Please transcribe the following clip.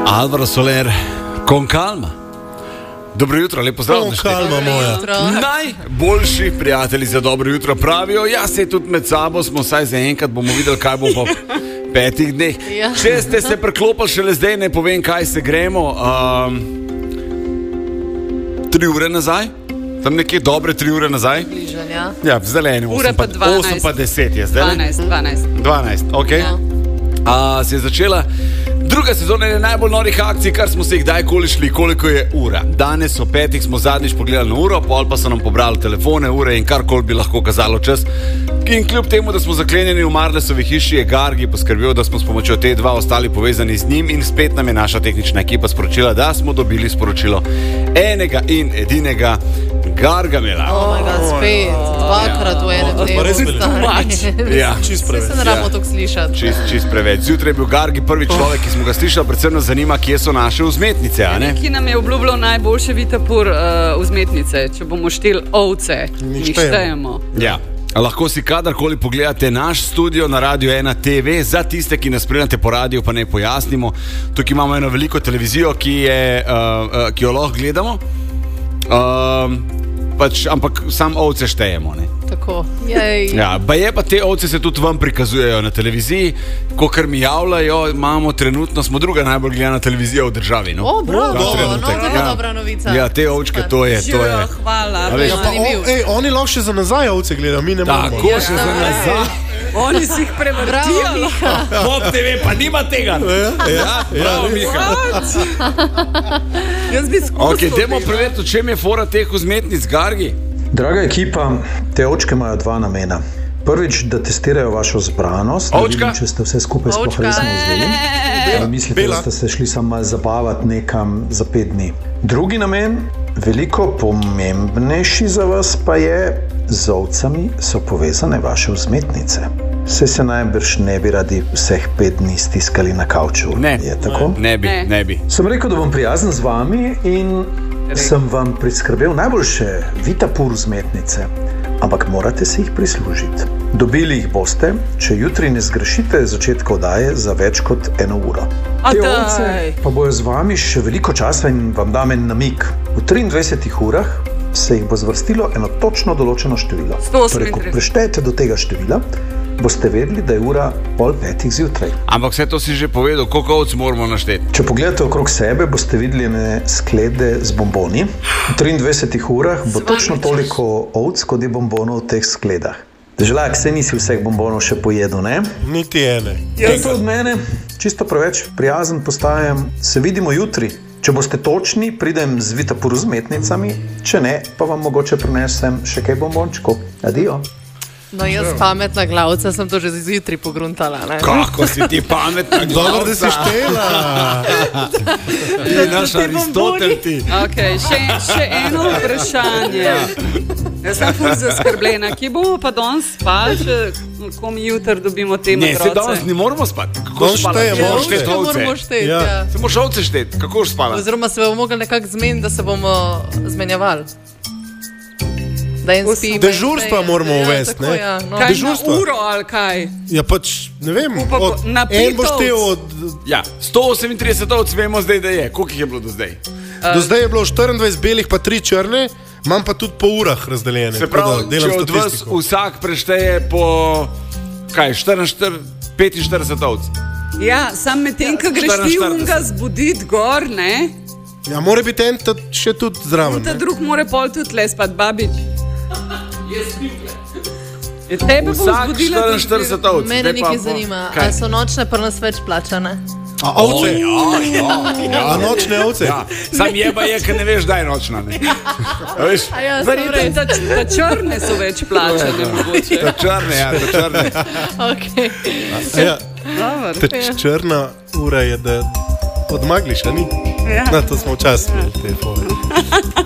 Alvaro Soler, con calma. Dobro jutro, lepo zdrav. Con calma moja. Najboljši prijatelji za dobro jutro pravijo, ja, se tudi med sabo smo, saj za enkrat bomo videli, kaj bo po 5 dneh. Ja. Če ste se preklopili šele zdaj, ne povem, kaj se gremo. 3 ure nazaj, tam nekje dobre 3 ure nazaj. Bližanja. Ja, v zeleni, 8 pa 10 je zdaj. 12, ok. Ja. Se je začela druga sezona ene najbolj norih akcij, kar smo se jih kdajkoli šli, koliko je ura. Danes o 5 smo zadnjič pogledali na uro, pol pa so nam pobrali telefone, ure in karkoli bi lahko kazalo čas. In kljub temu, da smo zaklenjeni v Marlesovi hiši, je Gargi poskrbel, da smo s pomočjo te dva ostali povezani z njim in spet nam je naša tehnična ekipa sporočila, da smo dobili sporočilo enega in edinega Gargamela. Spet, dvakrat v enem dnevu. res veliko. Ja. Čist Vse se ne rabimo toliko slišati. Čist preveč. Zjutraj je bil Gargi prvi človek, ki smo ga slišali, predvsem nas zanima, kje so naše vzmetnice, a ne? Ki nam je obljubljal najboljše vitapur vzmetnice, če bomo šteli ovce. Jih štejemo. Ja. Lahko si kadarkoli pogledate naš studio na Radio 1 TV. Za tiste, ki nas spremljate po radiju, pa ne pojasnimo. Tukaj imamo eno veliko televizijo, ki jo lahko gledamo. Ampak sam ovce štejemo, ne? Tako. Jej. Ja, pa te ovce se tudi vam prikazujejo na televiziji. Kakor mi javljajo, trenutno smo druga najbolj gledana televizija v državi. No? O, bravo, trenutek. zelo dobra novica. Ja, te ovčke, to je. Hvala. veš, Ja, pa oni lahko še za nazaj ovce gledajo, mi ne moramo. Tako še za nazaj. Oni si jih Bravo, prevrtijo. Miha. Pop TV pa nima tega. Ja, bravo, Miha. Jaz bi skusil. Ok, dajmo preveriti, v čem je fora teh vzmetnic, Gargi. Draga ekipa, te očke imajo 2 namena. Prvič, da testirajo vašo zbranost, da Očka. vidim, če ste vse skupaj sploh Očka. resno vzeli. Mislite, Bela. da ste se šli samo malo zabavati nekam za 5 dni. Drugi namen, veliko pomembnejši za vas pa je, z ovcami so povezane vaše vzmetnice. Saj se najbrž ne bi radi vseh 5 dni stiskali na kavču. Ne. Je tako? Ne bi. Sem rekel, da bom prijazen z vami in sem vam priskrbel najboljše vitapur vzmetnice, ampak morate si jih prislužiti. Dobili jih boste, če jutri ne zgrešite začetka oddaje za več kot 1 uro. Te ovce pa bojo z vami še veliko časa in vam dam en namig. V 23 urah se jih bo zvrstilo eno točno določeno število. 138. Torej, ko preštejete do tega števila, boste vedeli, da je ura 4:30 zjutraj. Ampak vse to si že povedal, koliko ovc moramo našteti. Če pogledate okrog sebe, boste videli ene sklede z bomboni. V 23 urah bo točno toliko ovc, kot je bombonov v teh skledah. Želak, se nisi vseh bombonov še pojedel, ne? Niti ene. To je to od mene, čisto preveč prijazen postajam. Se vidimo jutri. Če boste točni, pridem z vitapur vzmetnicami, če ne, pa vam mogoče prinesem še kaj bombončkov. Adijo. No, jaz pametna glavca sem to že zjutraj pogruntala. Ne? Kako si ti pametna, Dobro, da si štela. Ti naš Aristotel ti. Okay, še eno vprašanje. Jaz sem ful zaskrbljena. Kje bomo pa danes spali, ko mi jutri dobimo te Ne, se matroce? danes ne moramo spati. Kako Danes spala? štejemo Ne moreš ovce. šteti Moramo ovce. šteti, Ja. ja. Se moraš ovce šteti, kako boš spala? Oziroma se bomo mogli nekako zmeniti, da se bomo zmenjevali. Da en spi. Dežurstva moramo uvesti, tako, ne? ja, no. Kaj Dežurstva. na uro ali kaj? Ja, pač, ne vem, Pa bo- na en boš 5 te ovc. Ja, 138 ovc vemo zdaj, da je. Koliko jih je bilo do zdaj? do zdaj je bilo 24 belih, pa 3 črne, imam pa tudi po urah razdeljene. Se tako pravi, da delam če od vas statistiko. vsak prešteje po 45 ovc. Ja, sam medtem, ko greš ti 44. unga zbuditi gor, ne? Ja, mora biti en še tudi zraven. Ta ne. drug mora pol tudi le spat, babič. Tebe bom Vsak zbudila tudi 44 ovc. Mene Zdaj pa nekaj po- zanima, Kaj? ali so nočne pri nas več plačane? A ovce? Ja, A nočne ovce? Ja, sam jeba je, ker ne veš, da je nočna. Ne? A veš? A ja, Verjetno ta črne so več plačane, mogoče. To črne, ja, to črne. Okay. Ja, Dobro. ta črna ura je, da odmagliš, a ni? Ja. Na to smo včasih imeli te fore.